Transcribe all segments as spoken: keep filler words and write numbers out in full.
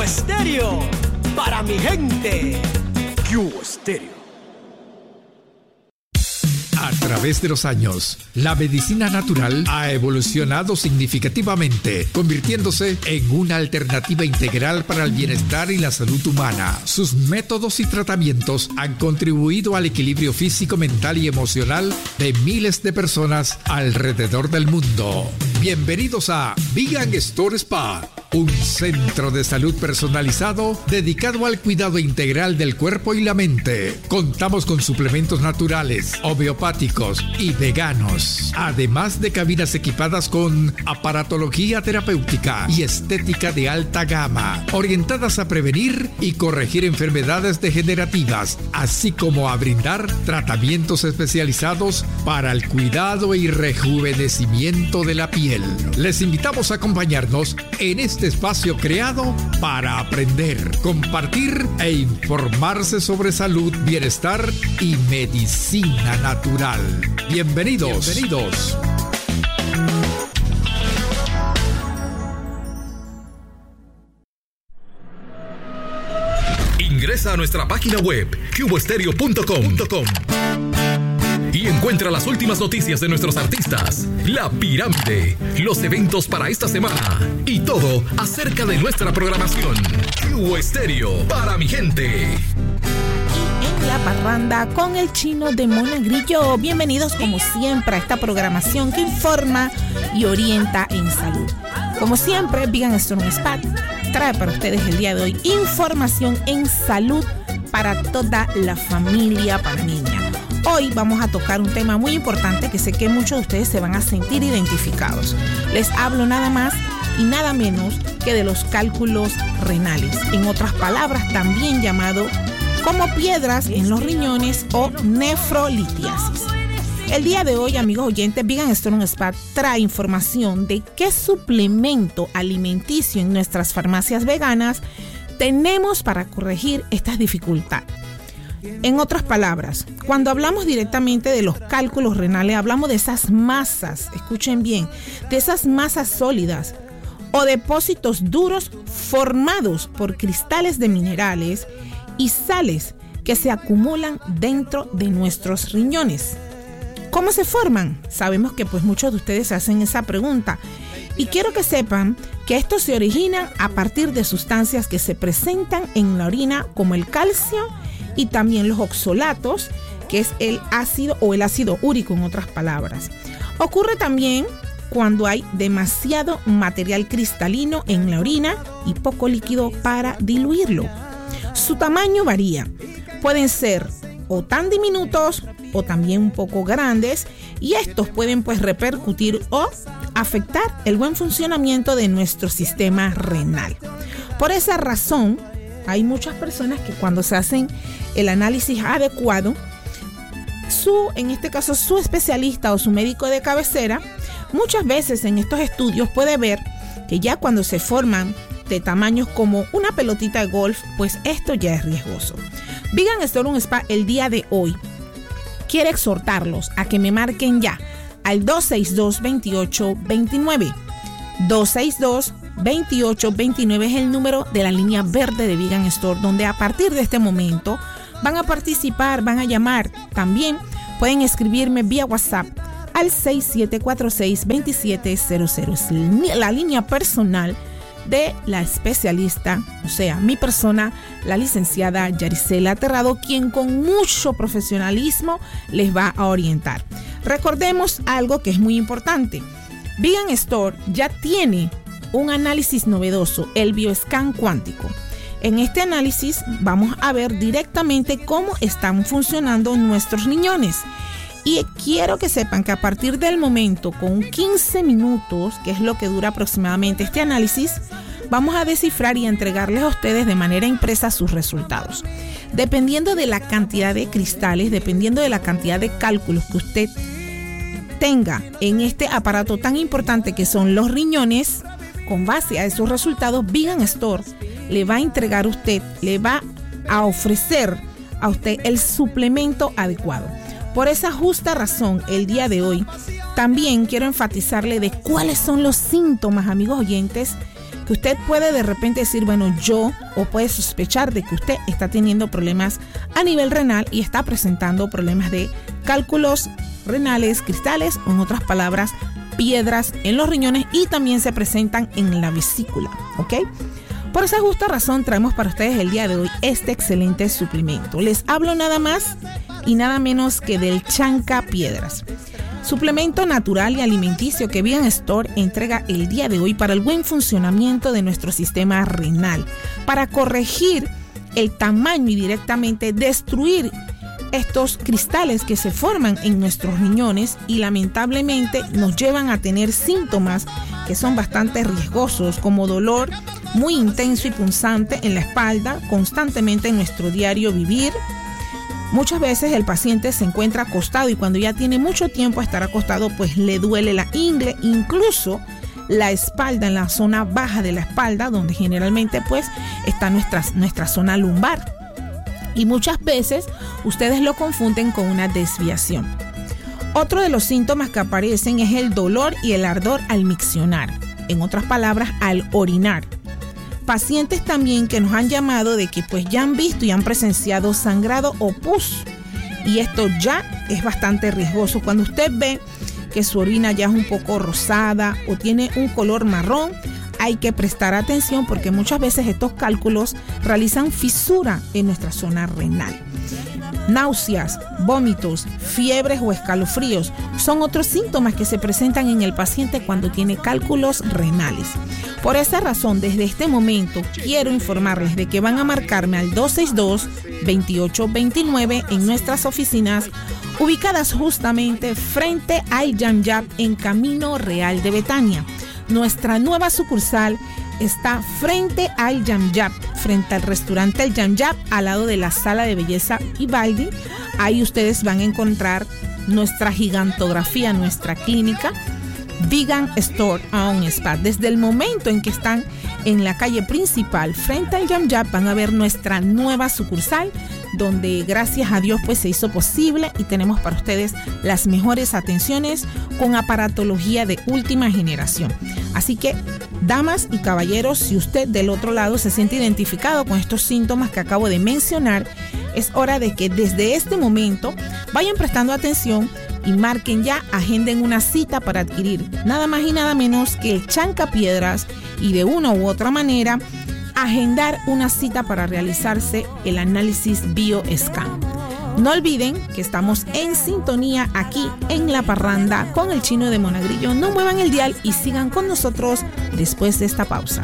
Estéreo, para mi gente. Q Estéreo. A través de los años, la medicina natural ha evolucionado significativamente, convirtiéndose en una alternativa integral para el bienestar y la salud humana. Sus métodos y tratamientos han contribuido al equilibrio físico, mental y emocional de miles de personas alrededor del mundo. Bienvenidos a Vegan Store Spa, un centro de salud personalizado dedicado al cuidado integral del cuerpo y la mente. Contamos con suplementos naturales, homeopáticos y veganos, además de cabinas equipadas con aparatología terapéutica y estética de alta gama, orientadas a prevenir y corregir enfermedades degenerativas, así como a brindar tratamientos especializados para el cuidado y rejuvenecimiento de la piel. Les invitamos a acompañarnos en este espacio creado para aprender, compartir e informarse sobre salud, bienestar y medicina natural. Bienvenidos. Bienvenidos. Ingresa a nuestra página web cubo estéreo punto com y encuentra las últimas noticias de nuestros artistas, La Pirámide, los eventos para esta semana y todo acerca de nuestra programación. Cubo Estéreo, para mi gente. En la parranda con el Chino de Monagrillo. Bienvenidos como siempre a esta programación que informa y orienta en salud. Como siempre, Vegan Store Spa trae para ustedes el día de hoy información en salud para toda la familia panameña. Hoy vamos a tocar un tema muy importante que sé que muchos de ustedes se van a sentir identificados. Les hablo nada más y nada menos que de los cálculos renales. En otras palabras, también llamado como piedras en los riñones o nefrolitiasis. El día de hoy, amigos oyentes, Vegan Store Spa trae información de qué suplemento alimenticio en nuestras farmacias veganas tenemos para corregir estas dificultades. En otras palabras, cuando hablamos directamente de los cálculos renales, hablamos de esas masas, escuchen bien, de esas masas sólidas o depósitos duros formados por cristales de minerales y sales que se acumulan dentro de nuestros riñones. ¿Cómo se forman? Sabemos que pues muchos de ustedes se hacen esa pregunta y quiero que sepan que estos se originan a partir de sustancias que se presentan en la orina como el calcio y también los oxalatos, que es el ácido o el ácido úrico en otras palabras. Ocurre también cuando hay demasiado material cristalino en la orina y poco líquido para diluirlo. Su tamaño varía. Pueden ser o tan diminutos o también un poco grandes y estos pueden pues repercutir o afectar el buen funcionamiento de nuestro sistema renal. Por esa razón, hay muchas personas que cuando se hacen el análisis adecuado, su, en este caso su especialista o su médico de cabecera, muchas veces en estos estudios puede ver que ya cuando se forman de tamaños como una pelotita de golf, pues esto ya es riesgoso. Vegan Store Spa el día de hoy quiere exhortarlos a que me marquen ya al dos seis dos, veintiocho veintinueve. dos seis dos, veintiocho veintinueve es el número de la línea verde de Vegan Store, donde a partir de este momento van a participar, van a llamar. También pueden escribirme vía WhatsApp al seis siete cuatro seis, dos siete cero cero. Es la línea personal de la especialista, o sea, mi persona, la licenciada Yaricela Terrado, quien con mucho profesionalismo les va a orientar. Recordemos algo que es muy importante. Vegan Store ya tiene un análisis novedoso, el Bioscan cuántico. En este análisis vamos a ver directamente cómo están funcionando nuestros riñones. Y quiero que sepan que a partir del momento, con quince minutos, que es lo que dura aproximadamente este análisis, vamos a descifrar y entregarles a ustedes de manera impresa sus resultados. Dependiendo de la cantidad de cristales, dependiendo de la cantidad de cálculos que usted tenga en este aparato tan importante que son los riñones, con base a esos resultados, Vegan Store le va a entregar a usted, le va a ofrecer a usted el suplemento adecuado. Por esa justa razón, el día de hoy también quiero enfatizarle de cuáles son los síntomas, amigos oyentes, que usted puede de repente decir, bueno, yo, o puede sospechar de que usted está teniendo problemas a nivel renal y está presentando problemas de cálculos renales, cristales, o en otras palabras, piedras en los riñones, y también se presentan en la vesícula, ¿ok? Por esa justa razón traemos para ustedes el día de hoy este excelente suplemento. Les hablo nada más y nada menos que del Chanca Piedras, suplemento natural y alimenticio que Vegan Store entrega el día de hoy para el buen funcionamiento de nuestro sistema renal, para corregir el tamaño y directamente destruir estos cristales que se forman en nuestros riñones y lamentablemente nos llevan a tener síntomas que son bastante riesgosos, como dolor muy intenso y punzante en la espalda constantemente en nuestro diario vivir. Muchas veces el paciente se encuentra acostado y cuando ya tiene mucho tiempo a estar acostado, pues le duele la ingle, incluso la espalda, en la zona baja de la espalda, donde generalmente pues está nuestra, nuestra zona lumbar. Y muchas veces ustedes lo confunden con una desviación. Otro de los síntomas que aparecen es el dolor y el ardor al miccionar, en otras palabras, al orinar. Pacientes también que nos han llamado de que pues ya han visto y han presenciado sangrado o pus, y esto ya es bastante riesgoso. Cuando usted ve que su orina ya es un poco rosada o tiene un color marrón, hay que prestar atención porque muchas veces estos cálculos realizan fisura en nuestra zona renal. Náuseas, vómitos, fiebres o escalofríos son otros síntomas que se presentan en el paciente cuando tiene cálculos renales. Por esa razón, desde este momento quiero informarles de que van a marcarme al dos seis dos, veintiocho veintinueve en nuestras oficinas ubicadas justamente frente al Yam Yam en Camino Real de Betania. Nuestra nueva sucursal está frente al Yam Yam, frente al restaurante El Yam Yam, al lado de la sala de belleza Ibaldi. Ahí ustedes van a encontrar nuestra gigantografía, nuestra clínica Vegan Store and Spa. Desde el momento en que están en la calle principal frente al Yam Yam, van a ver nuestra nueva sucursal, donde gracias a Dios pues se hizo posible y tenemos para ustedes las mejores atenciones con aparatología de última generación. Así que, damas y caballeros, si usted del otro lado se siente identificado con estos síntomas que acabo de mencionar, es hora de que desde este momento vayan prestando atención y marquen ya, agenden una cita para adquirir nada más y nada menos que el Chanca Piedras y de una u otra manera agendar una cita para realizarse el análisis BioScan. No olviden que estamos en sintonía aquí en La Parranda con el Chino de Monagrillo. No muevan el dial y sigan con nosotros después de esta pausa.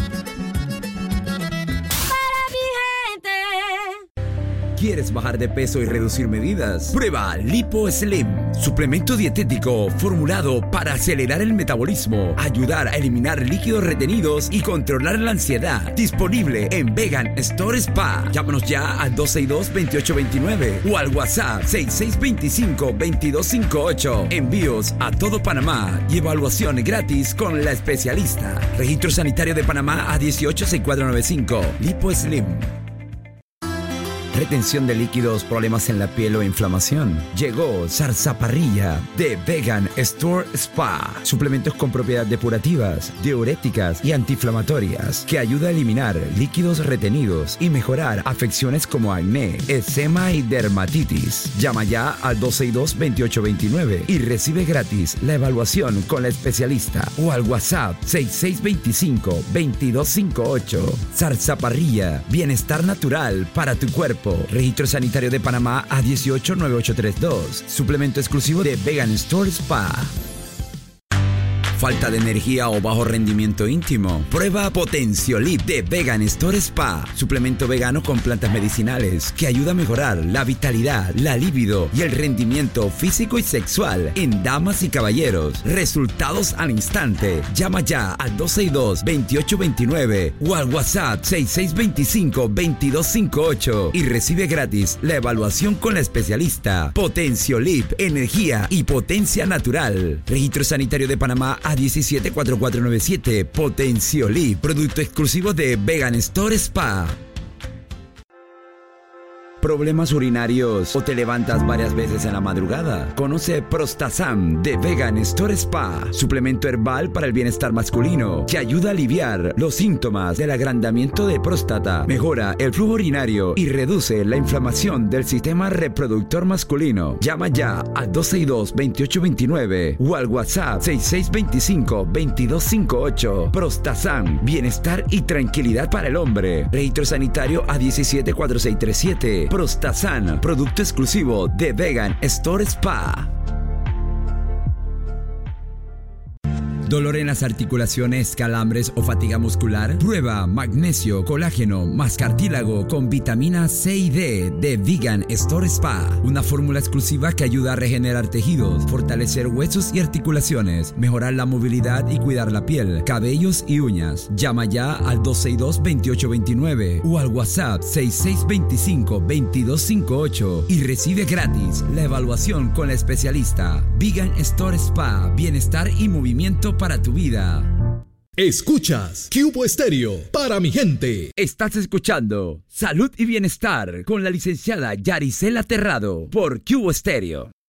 ¿Quieres bajar de peso y reducir medidas? Prueba Lipo Slim, suplemento dietético formulado para acelerar el metabolismo, ayudar a eliminar líquidos retenidos y controlar la ansiedad. Disponible en Vegan Store Spa. Llámanos ya al dos seis dos, veintiocho veintinueve o al WhatsApp seis seis dos cinco, veintidós cincuenta y ocho. Envíos a todo Panamá y evaluación gratis con la especialista. Registro Sanitario de Panamá A dieciocho sesenta y cuatro noventa y cinco. Lipo Slim. Retención de líquidos, problemas en la piel o inflamación. Llegó Zarzaparrilla de Vegan Store Spa. Suplementos con propiedades depurativas, diuréticas y antiinflamatorias que ayuda a eliminar líquidos retenidos y mejorar afecciones como acné, eczema y dermatitis. Llama ya al dos seis dos, veintiocho veintinueve y recibe gratis la evaluación con la especialista o al WhatsApp seis seis dos cinco, veintidós cincuenta y ocho. Zarzaparrilla, bienestar natural para tu cuerpo. Registro Sanitario de Panamá A dieciocho nueve ocho tres dos. Suplemento exclusivo de Vegan Store Spa. ¿Falta de energía o bajo rendimiento íntimo? Prueba Potenciolip de Vegan Store Spa. Suplemento vegano con plantas medicinales que ayuda a mejorar la vitalidad, la libido y el rendimiento físico y sexual en damas y caballeros. Resultados al instante. Llama ya al dos seis dos, veintiocho veintinueve o al WhatsApp seis seis dos cinco, veintidós cincuenta y ocho y recibe gratis la evaluación con la especialista. Potenciolip, energía y potencia natural. Registro Sanitario de Panamá A diecisiete cuarenta y cuatro noventa y siete. Potenciolip, producto exclusivo de Vegan Store Spa. ¿Problemas urinarios o te levantas varias veces en la madrugada? Conoce Prostazam de Vegan Store Spa, suplemento herbal para el bienestar masculino que ayuda a aliviar los síntomas del agrandamiento de próstata, mejora el flujo urinario y reduce la inflamación del sistema reproductor masculino. Llama ya al dos seis dos, dos ocho dos nueve o al WhatsApp seis seis dos cinco, dos dos cinco ocho. Prostazam, bienestar y tranquilidad para el hombre. Registro sanitario A diecisiete cuatro seis tres siete. Prostazam, producto exclusivo de Vegan Store Spa. ¿Dolor en las articulaciones, calambres o fatiga muscular? Prueba magnesio, colágeno, más cartílago con vitamina C y D de Vegan Store Spa. Una fórmula exclusiva que ayuda a regenerar tejidos, fortalecer huesos y articulaciones, mejorar la movilidad y cuidar la piel, cabellos y uñas. Llama ya al dos seis dos, dos ocho dos nueve o al WhatsApp seis seis dos cinco, dos dos cinco ocho y recibe gratis la evaluación con la especialista. Vegan Store Spa, bienestar y movimiento para tu vida. Escuchas Cubo Estéreo para mi gente. Estás escuchando Salud y Bienestar con la licenciada Yaricela Terrado por Cubo Estéreo.